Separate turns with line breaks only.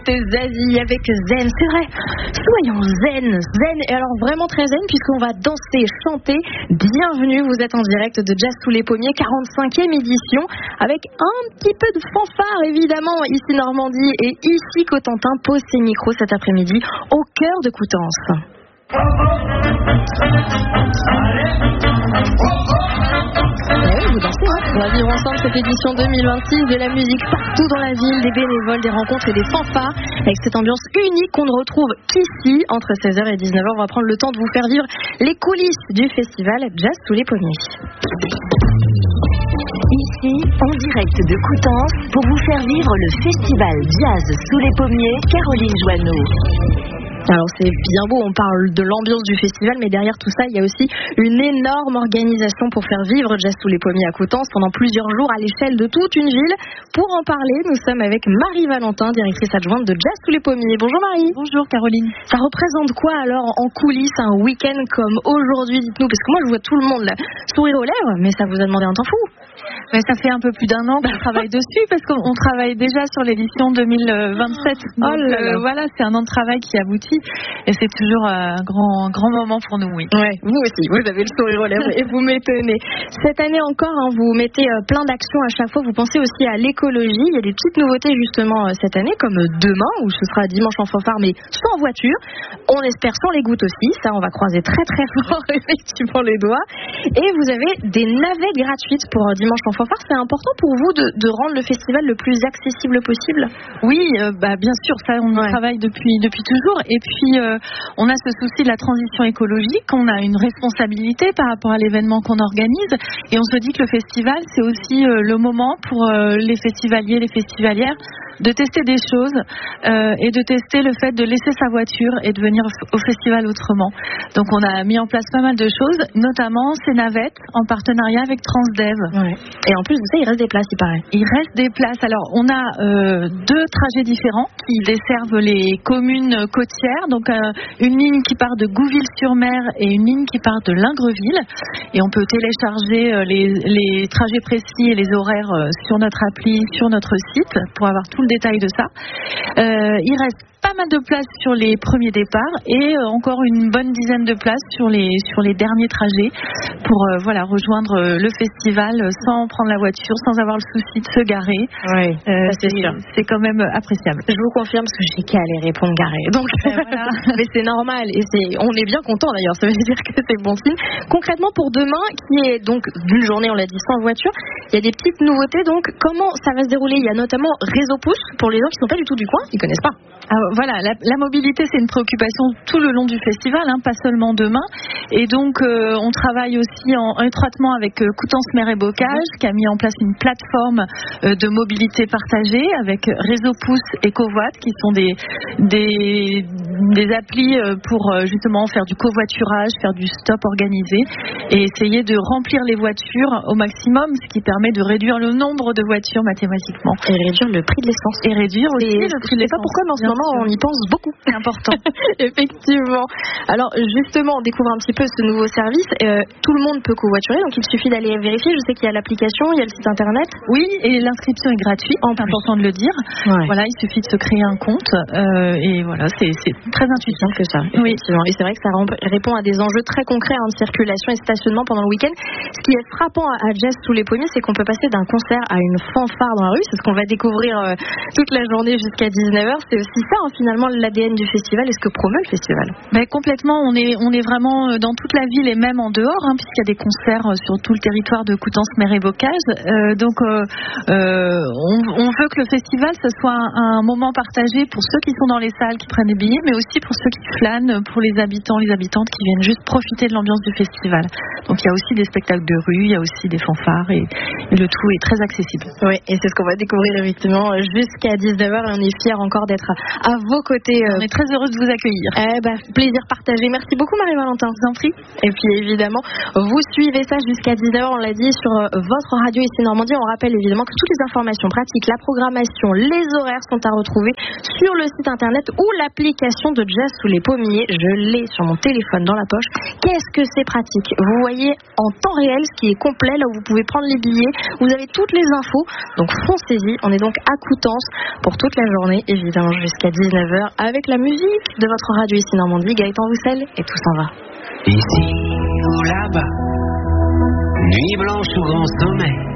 C'est Zazie avec Zen, c'est vrai, soyons zen, et alors vraiment très zen puisqu'on va danser, chanter. Bienvenue, vous êtes en direct de Jazz sous les pommiers, 45e édition, avec un petit peu de fanfare évidemment, ici Normandie et ici Cotentin pose ses micros cet après-midi au cœur de Coutances. Vous dansez, hein. On va vivre ensemble cette édition 2026, de la musique partout dans la ville, des bénévoles, des rencontres et des fanfares, avec cette ambiance unique qu'on ne retrouve qu'ici, entre 16h et 19h. On va prendre le temps de vous faire vivre les coulisses du festival Jazz sous les pommiers.
Ici, en direct de Coutances, pour vous faire vivre le festival Jazz sous les pommiers, Caroline Joanneau.
Alors c'est bien beau, on parle de l'ambiance du festival, mais derrière tout ça, il y a aussi une énorme organisation pour faire vivre Jazz sous les pommiers à Coutances pendant plusieurs jours à l'échelle de toute une ville. Pour en parler, nous sommes avec Marie Valentin, directrice adjointe de Jazz sous les pommiers. Bonjour Marie.
Bonjour Caroline.
Ça représente quoi alors en coulisses un week-end comme aujourd'hui, dites-nous, parce que moi je vois tout le monde là, sourire aux lèvres, mais ça vous a demandé un temps fou.
Mais ça fait un peu plus d'un an qu'on travaille dessus, parce qu'on travaille déjà sur l'édition 2027. Donc, voilà, c'est un an de travail qui aboutit, et c'est toujours un grand moment pour nous. Oui.
Ouais, vous aussi, vous avez le sourire aux lèvres et vous m'étonnez. Cette année encore, hein, vous mettez plein d'actions à chaque fois. Vous pensez aussi à l'écologie. Il y a des petites nouveautés justement cette année, comme demain où ce sera dimanche en fanfare, mais sans voiture. On espère sans les gouttes aussi. Ça, on va croiser très très fort effectivement les doigts. Et vous avez des navettes gratuites pour dimanche en fanfare. C'est important pour vous de rendre le festival le plus accessible possible?
Oui, bien sûr, ça on travaille depuis toujours. Et puis on a ce souci de la transition écologique, on a une responsabilité par rapport à l'événement qu'on organise, et on se dit que le festival c'est aussi le moment pour les festivaliers, les festivalières de tester des choses et de tester le fait de laisser sa voiture et de venir au festival autrement. Donc on a mis en place pas mal de choses, notamment ces navettes en partenariat avec Transdev.
Ouais. Et en plus de ça, il reste des places, il paraît.
Il reste des places. Alors on a deux trajets différents qui desservent les communes côtières. Donc une ligne qui part de Gouville-sur-Mer et une ligne qui part de Lingreville. Et on peut télécharger les trajets précis et les horaires sur notre appli, sur notre site, pour avoir tout le détail de ça. Il reste pas mal de places sur les premiers départs et encore une bonne dizaine de places sur les derniers trajets pour rejoindre le festival sans prendre la voiture, sans avoir le souci de se garer.
Oui,
c'est quand même appréciable.
Je vous confirme parce que j'ai qu'à aller répondre garé. Donc voilà. Mais c'est normal et on est bien content d'ailleurs. Ça veut dire que c'est bon signe. Concrètement pour demain, qui est donc d'une journée, on l'a dit, sans voiture, il y a des petites nouveautés. Donc comment ça va se dérouler? Il y a notamment Réseau Pouce pour les gens qui sont pas du tout du coin, qui connaissent pas.
Voilà, la mobilité c'est une préoccupation tout le long du festival, pas seulement demain. Et donc on travaille aussi étroitement avec Coutances Mer et Bocage, qui a mis en place une plateforme de mobilité partagée avec Réseau Pouce et Covoit, qui sont des applis pour justement faire du covoiturage, faire du stop organisé et essayer de remplir les voitures au maximum, ce qui permet de réduire le nombre de voitures mathématiquement.
Et réduire le prix de l'essence.
Et réduire aussi le prix de l'essence.
Je sais pas pourquoi, mais en ce moment on y pense beaucoup.
C'est important.
Effectivement. Alors justement, on découvre un petit peu ce nouveau service. Tout le monde peut covoiturer, donc il suffit d'aller vérifier. Je sais qu'il y a l'application, il y a le site internet.
Oui, et l'inscription est gratuite, c'est important de le dire. Ouais. Voilà, il suffit de se créer un compte et voilà, c'est très intuitif
que ça. Oui, et c'est vrai que ça répond à des enjeux très concrets de circulation et stationnement pendant le week-end. Ce qui est frappant à Jazz sous les pommiers, c'est qu'on peut passer d'un concert à une fanfare dans la rue. C'est ce qu'on va découvrir toute la journée jusqu'à 19h. C'est aussi ça, finalement, l'ADN du festival et ce que promeut le festival.
Complètement, on est vraiment dans toute la ville et même en dehors, puisqu'il y a des concerts sur tout le territoire de Coutances Mer et Bocage. Donc on veut que le festival ce soit un moment partagé pour ceux qui sont dans les salles, qui prennent des billets, mais aussi pour ceux qui flânent, pour les habitants, les habitantes qui viennent juste profiter de l'ambiance du festival. Donc il y a aussi des spectacles de rue, il y a aussi des fanfares et le tout est très accessible.
Oui, et c'est ce qu'on va découvrir effectivement jusqu'à 19h et on est fiers encore d'être à vos côtés.
On est très heureux de vous accueillir.
Plaisir partagé. Merci beaucoup Marie-Valentin.
Je vous en prie.
Et puis évidemment, vous suivez ça jusqu'à 19h, on l'a dit, sur votre radio ici Normandie. On rappelle évidemment que toutes les informations pratiques, la programmation, les horaires sont à retrouver sur le site internet ou l'application l'application de Jazz sous les pommiers. Je l'ai sur mon téléphone dans la poche. Qu'est-ce que c'est pratique. Vous voyez en temps réel ce qui est complet, là où vous pouvez prendre les billets. Vous avez toutes les infos. Donc foncez-y. On est donc à Coutances pour toute la journée, évidemment jusqu'à 19h, avec la musique de votre radio ici Normandie, Gaëtan Roussel, et tout s'en va.
Ici ou là-bas, nuit blanche ou grand sommet,